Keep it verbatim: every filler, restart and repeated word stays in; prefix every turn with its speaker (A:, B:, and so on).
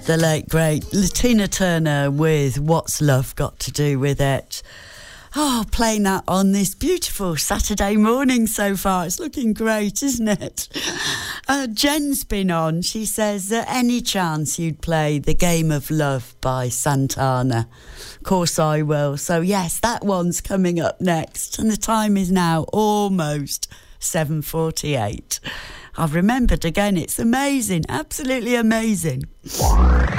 A: the late, great Tina Turner with What's Love Got to Do With It. Oh, playing that on this beautiful Saturday morning so far. It's looking great, isn't it? Uh, Jen's been on. She says, uh, any chance you'd play The Game of Love by Santana? Of course I will. So, yes, that one's coming up next. And the time is now almost seven forty-eight. I've remembered again. It's amazing. Absolutely amazing.